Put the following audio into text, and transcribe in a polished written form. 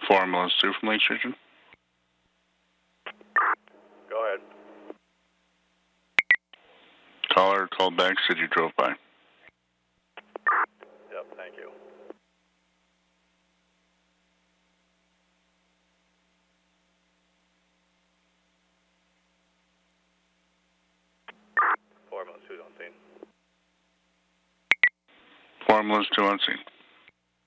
Formulas 2 from Lake Station. Go ahead. Caller called back, said you drove by. Yep, thank you. Formulas 2 on scene. Formulas 2 on scene.